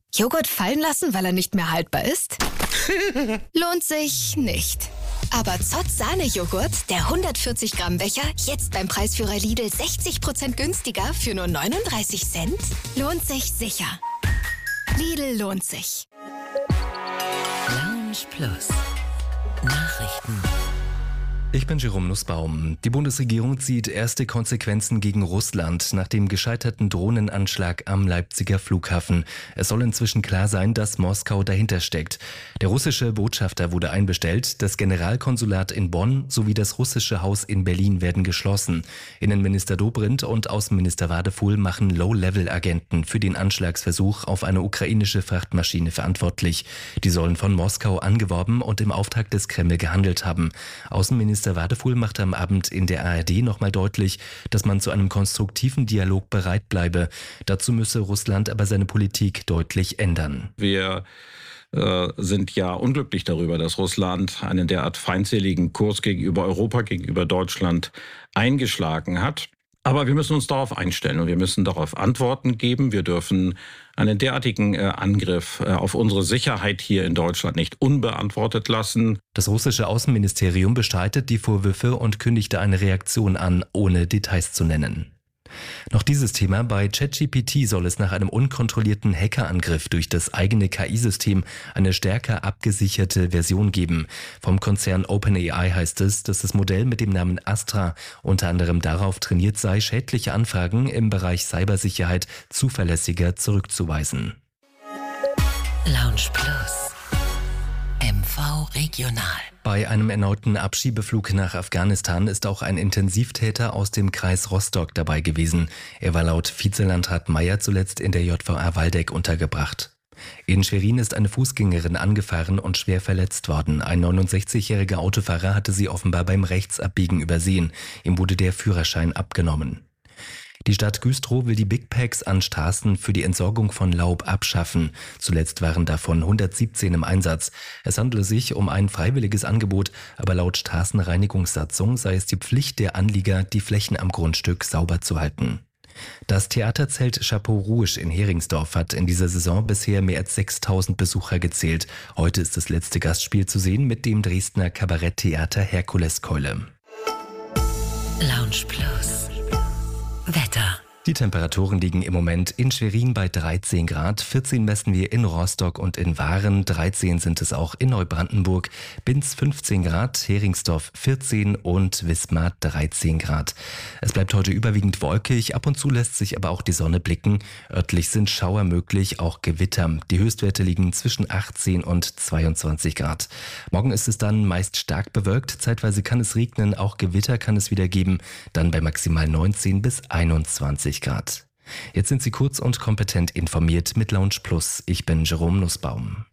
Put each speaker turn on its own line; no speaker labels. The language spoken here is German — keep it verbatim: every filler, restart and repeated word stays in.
Joghurt fallen lassen, weil er nicht mehr haltbar ist? Lohnt sich nicht. Aber Zott Sahne-Joghurt, der hundertvierzig Gramm Becher, jetzt beim Preisführer Lidl sechzig Prozent günstiger für nur neununddreißig Cent? Lohnt sich sicher. Lidl lohnt sich.
Lounge Plus. Nachrichten.
Ich bin Jerome Nussbaum. Die Bundesregierung zieht erste Konsequenzen gegen Russland nach dem gescheiterten Drohnenanschlag am Leipziger Flughafen. Es soll inzwischen klar sein, dass Moskau dahinter steckt. Der russische Botschafter wurde einbestellt, das Generalkonsulat in Bonn sowie das russische Haus in Berlin werden geschlossen. Innenminister Dobrindt und Außenminister Wadefuhl machen Low-Level-Agenten für den Anschlagsversuch auf eine ukrainische Frachtmaschine verantwortlich. Die sollen von Moskau angeworben und im Auftrag des Kreml gehandelt haben. Außenminister Minister Wadefuhl machte am Abend in der A R D nochmal deutlich, dass man zu einem konstruktiven Dialog bereit bleibe. Dazu müsse Russland aber seine Politik deutlich ändern.
Wir äh, sind ja unglücklich darüber, dass Russland einen derart feindseligen Kurs gegenüber Europa, gegenüber Deutschland eingeschlagen hat. Aber wir müssen uns darauf einstellen und wir müssen darauf Antworten geben. Wir dürfen einen derartigen äh, Angriff äh, auf unsere Sicherheit hier in Deutschland nicht unbeantwortet lassen.
Das russische Außenministerium bestreitet die Vorwürfe und kündigte eine Reaktion an, ohne Details zu nennen. Noch dieses Thema: Bei ChatGPT soll es nach einem unkontrollierten Hackerangriff durch das eigene K I-System eine stärker abgesicherte Version geben. Vom Konzern OpenAI heißt es, dass das Modell mit dem Namen Astra unter anderem darauf trainiert sei, schädliche Anfragen im Bereich Cybersicherheit zuverlässiger zurückzuweisen.
Lounge Plus. M V Regional.
Bei einem erneuten Abschiebeflug nach Afghanistan ist auch ein Intensivtäter aus dem Kreis Rostock dabei gewesen. Er war laut Vizelandrat Meyer zuletzt in der J V A Waldeck untergebracht. In Schwerin ist eine Fußgängerin angefahren und schwer verletzt worden. Ein neunundsechzigjähriger Autofahrer hatte sie offenbar beim Rechtsabbiegen übersehen. Ihm wurde der Führerschein abgenommen. Die Stadt Güstrow will die Big Packs an Straßen für die Entsorgung von Laub abschaffen. Zuletzt waren davon hundertsiebzehn im Einsatz. Es handele sich um ein freiwilliges Angebot, aber laut Straßenreinigungssatzung sei es die Pflicht der Anlieger, die Flächen am Grundstück sauber zu halten. Das Theaterzelt Chapeau Rouge in Heringsdorf hat in dieser Saison bisher mehr als sechstausend Besucher gezählt. Heute ist das letzte Gastspiel zu sehen mit dem Dresdner Kabaretttheater Herkuleskeule.
Lounge Plus. Wetter.
Die Temperaturen liegen im Moment in Schwerin bei dreizehn Grad, vierzehn messen wir in Rostock und in Waren, dreizehn sind es auch in Neubrandenburg, Binz fünfzehn Grad, Heringsdorf vierzehn und Wismar dreizehn Grad. Es bleibt heute überwiegend wolkig, ab und zu lässt sich aber auch die Sonne blicken. Örtlich sind Schauer möglich, auch Gewitter. Die Höchstwerte liegen zwischen achtzehn und zweiundzwanzig Grad. Morgen ist es dann meist stark bewölkt, zeitweise kann es regnen, auch Gewitter kann es wieder geben, dann bei maximal neunzehn bis einundzwanzig Grad. Jetzt sind Sie kurz und kompetent informiert mit Lounge Plus. Ich bin Jerome Nussbaum.